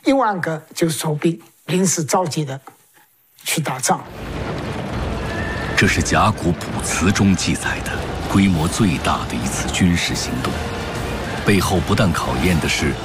1万个就是守兵，临时召集的去打仗。 这是甲骨卜辞中记载的规模最大的一次军事行动，背后不但考验的是